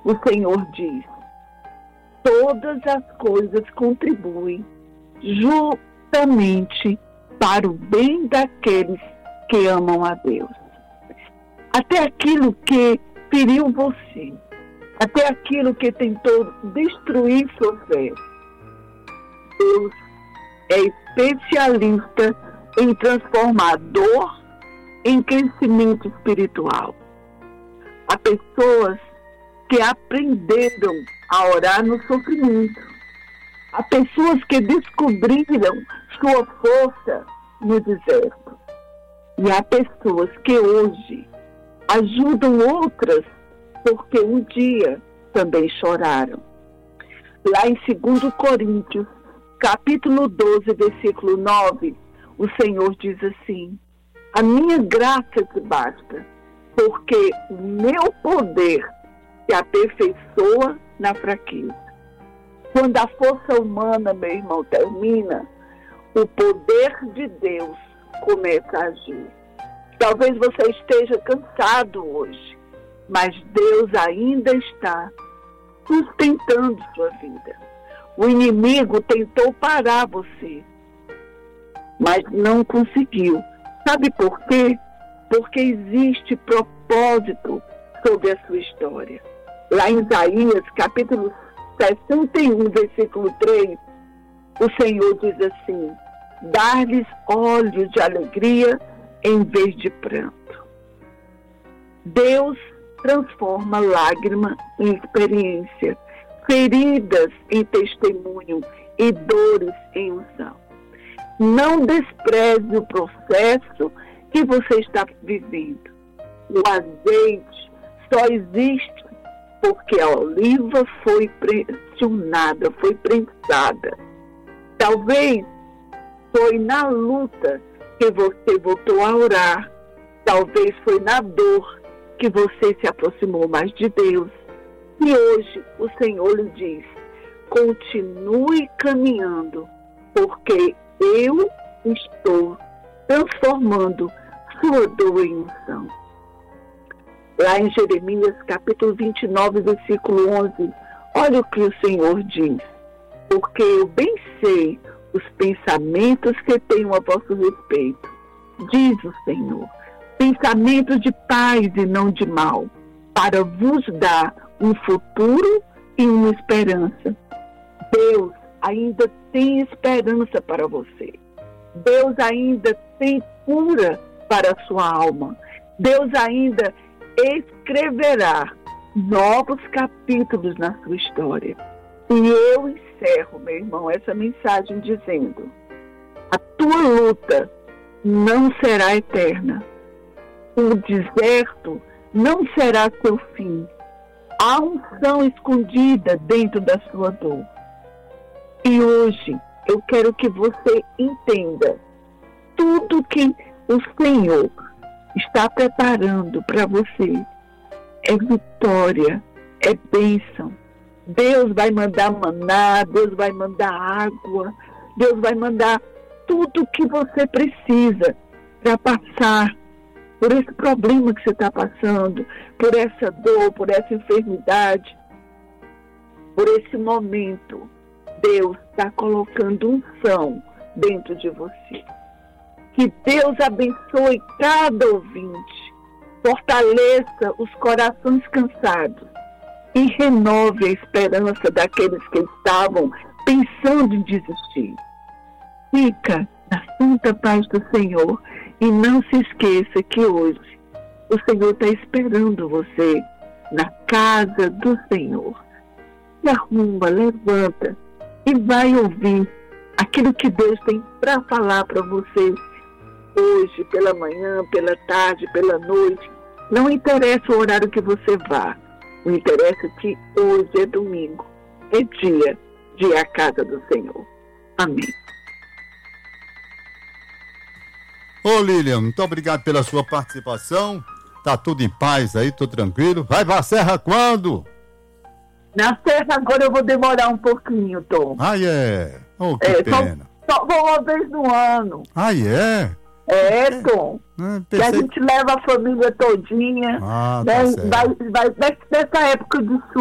o Senhor diz: todas as coisas contribuem justamente para o bem daqueles que amam a Deus. Até aquilo que feriu você, até aquilo que tentou destruir sua fé, Deus é especialista em transformar dor em crescimento espiritual. Há pessoas que aprenderam a orar no sofrimento. Há pessoas que descobriram sua força no deserto. E há pessoas que hoje ajudam outras porque um dia também choraram. Lá em 2 Coríntios, capítulo 12, versículo 9, o Senhor diz assim: a minha graça te basta, porque o meu poder se aperfeiçoa na fraqueza. Quando a força humana, meu irmão, termina, o poder de Deus começa a agir. Talvez você esteja cansado hoje, mas Deus ainda está sustentando sua vida. O inimigo tentou parar você, mas não conseguiu. Sabe por quê? Porque existe propósito sobre a sua história. Lá em Isaías, capítulo 61, versículo 3, o Senhor diz assim: dar-lhes olhos de alegria em vez de pranto. Deus transforma lágrima em experiência, feridas em testemunho e dores em unção. Não despreze o processo que você está vivendo. O azeite só existe porque a oliva foi pressionada, foi prensada. Talvez foi na luta que você voltou a orar. Talvez foi na dor que você se aproximou mais de Deus. E hoje o Senhor lhe diz: continue caminhando, porque eu estou transformando sua dor em unção. Lá em Jeremias, capítulo 29, versículo 11, olha o que o Senhor diz: porque eu bem sei os pensamentos que tenho a vosso respeito, diz o Senhor, pensamentos de paz e não de mal, para vos dar um futuro e uma esperança. Deus ainda tem esperança para você. Deus ainda tem cura para a sua alma. Deus ainda escreverá novos capítulos na sua história. E eu encerro, meu irmão, essa mensagem dizendo: a tua luta não será eterna. O deserto não será seu fim. Há unção escondida dentro da sua dor. E hoje eu quero que você entenda tudo que o Senhor está preparando para você. É vitória, é bênção. Deus vai mandar maná, Deus vai mandar água, Deus vai mandar tudo o que você precisa para passar por esse problema que você está passando, por essa dor, por essa enfermidade, por esse momento. Deus está colocando unção dentro de você. Que Deus abençoe cada ouvinte, fortaleça os corações cansados e renove a esperança daqueles que estavam pensando em desistir. Fica na santa paz do Senhor e não se esqueça que hoje o Senhor está esperando você na casa do Senhor. Se arruma, levanta e vai ouvir aquilo que Deus tem para falar para você hoje, pela manhã, pela tarde, pela noite. Não interessa o horário que você vá. O interessa é que hoje é domingo, é dia de ir à casa do Senhor. Amém. Ô Lilian, muito obrigado pela sua participação. Tá tudo em paz aí, tô tranquilo. Vai pra Serra quando? Na Serra agora eu vou demorar um pouquinho, Tom. Ah, é? Oh, que pena. Só vou uma vez no ano. Ah, é? É, Tom. Que a gente leva a família todinha. Ah, né? tá certo. Vai nessa época de